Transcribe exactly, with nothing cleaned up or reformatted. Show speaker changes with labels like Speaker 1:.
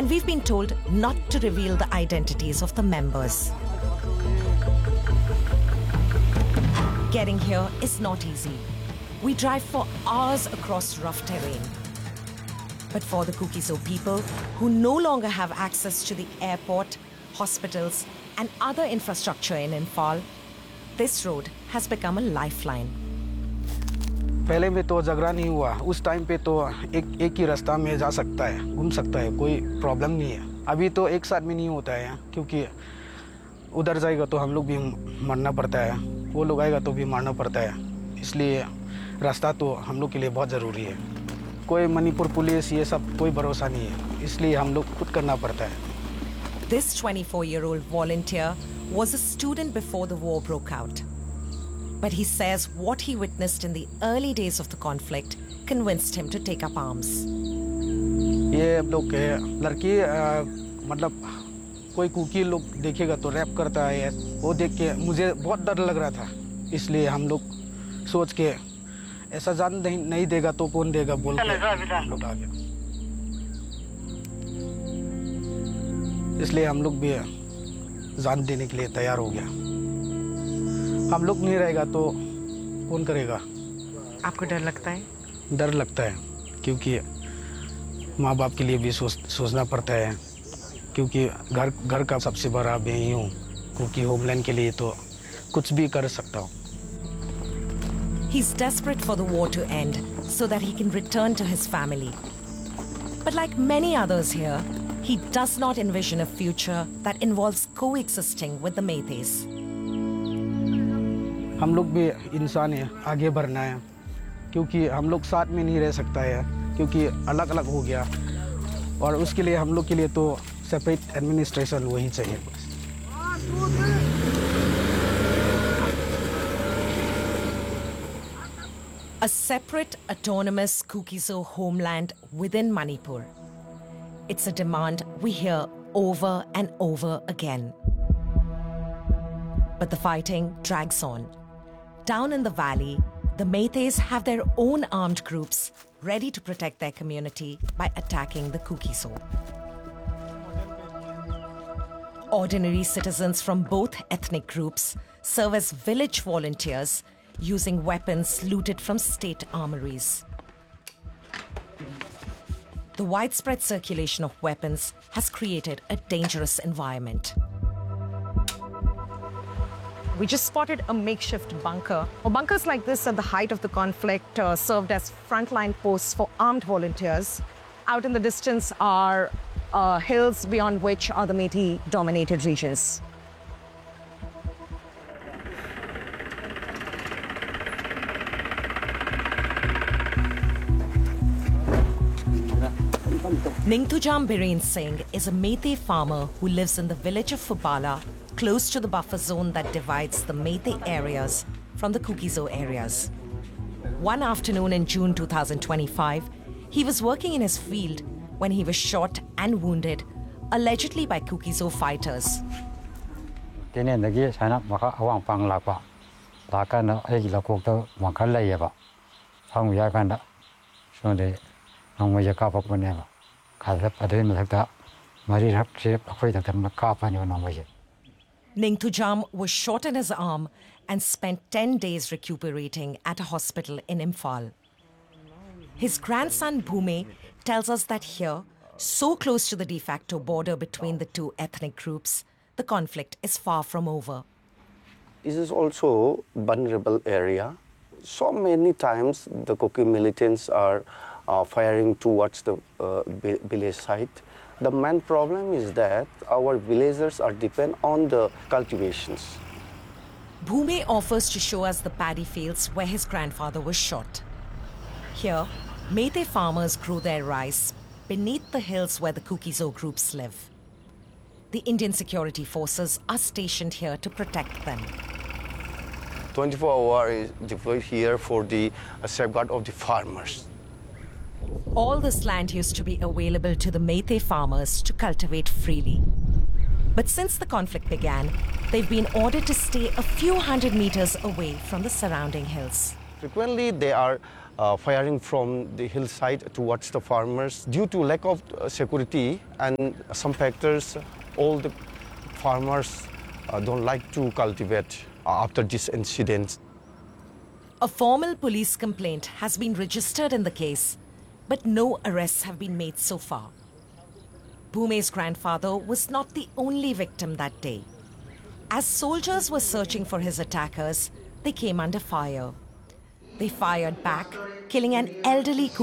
Speaker 1: and we've been told not to reveal the identities of the members. Getting here is not easy. We drive for hours across rough terrain. But for the Kuki-Zo people who no longer have access to the airport, hospitals, and other infrastructure in Imphal, this road has become a lifeline.
Speaker 2: पहले में तो झगड़ा नहीं हुआ, उस time पे तो एक एक ही रास्ता में जा सकता है, घूम सकता है, कोई प्रॉब्लम नहीं है। अभी तो एक साथ में नहीं होता है, क्योंकि उधर जाएगा तो हम लोग भी मरना पड़ता है, वो लोग आएगा तो भी मारना पड़ता है, इसलिए रास्ता तो हम लोग के लिए बहुत ज़रूरी है। कोई मणिपुर पुलिस ये सब कोई भरोसा नहीं है, इसलिए हम लोग खुद करना पड़ता है।
Speaker 1: This twenty-four-year-old volunteer was a student before the war broke out. But he says what he witnessed in the early days of the conflict convinced him to take up arms.
Speaker 2: ये लोग लड़की मतलब कोई कुकी लोग देखेगा तो rap करता है, वो देख के मुझे बहुत डर लग रहा था, इसलिए हम लोग सोच के ऐसा जान नहीं, नहीं देगा तो कौन देगा बोल के हम लोग आ गए। इसलिए हम लोग भी जान देने के लिए तैयार हो गया। हम लोग नहीं रहेगा तो कौन करेगा?
Speaker 1: आपको डर लगता है?
Speaker 2: डर लगता है, क्योंकि माँ बाप के लिए भी सोच सोचना पड़ता है, क्योंकि घर घर का सबसे बड़ा मैं ही हूँ, क्योंकि होमलैंड के लिए तो कुछ भी कर सकता हूँ।
Speaker 1: He's desperate for the war to end so that he can return to his family. But like many others here, he does not envision a future that involves coexisting with the Meiteis.
Speaker 2: हम लोग भी इंसान हैं, आगे बढ़ना है, क्योंकि हम लोग साथ में नहीं रह सकता है, क्योंकि अलग अलग हो गया, और उसके लिए हम लोग के लिए तो सेपरेट एडमिनिस्ट्रेशन वही चाहिए।
Speaker 1: A separate autonomous Kuki-Zo homeland within Manipur. It's a demand we hear over and over again. But the fighting drags on. Down in the valley, the Meiteis have their own armed groups ready to protect their community by attacking the Kuki-Zo. Ordinary citizens from both ethnic groups serve as village volunteers using weapons looted from state armories. The widespread circulation of weapons has created a dangerous environment. We just spotted a makeshift bunker. Well, bunkers like this at the height of the conflict uh, served as frontline posts for armed volunteers. Out in the distance are uh, hills beyond which are the Meitei-dominated regions. Ningthujam Biren Singh is a Meitei farmer who lives in the village of Fubala, close to the buffer zone that divides the Meitei areas from the Kuki-Zo areas. One afternoon in June two thousand twenty-five, he was working in his field when he was shot and wounded, allegedly by Kuki-Zo fighters. Ningthujam was shot in his arm and spent ten days recuperating at a hospital in Imphal. His grandson Bhume tells us that here, so close to the de facto border between the two ethnic groups, the conflict is far from over.
Speaker 3: This is also a vulnerable area. So many times the Kuki militants are uh, firing towards the uh, village site. The main problem is that our villagers are depend on the cultivations.
Speaker 1: Bhume offers to show us the paddy fields where his grandfather was shot. Here, Meitei farmers grow their rice beneath the hills where the Kuki-Zo groups live. The Indian security forces are stationed here to protect them.
Speaker 3: twenty-four hour is deployed here for the uh, safeguard of the farmers.
Speaker 1: All this land used to be available to the Meitei farmers to cultivate freely. But since the conflict began, they've been ordered to stay a few hundred meters away from the surrounding hills.
Speaker 3: Frequently, they are uh, firing from the hillside towards the farmers. Due to lack of uh, security and some factors, all the farmers uh, don't like to cultivate uh, after this incident.
Speaker 1: A formal police complaint has been registered in the case, but no arrests have been made so far. Bhume's grandfather was not the only victim that day. As soldiers were searching for his attackers, they came under fire. They fired back, killing an elderly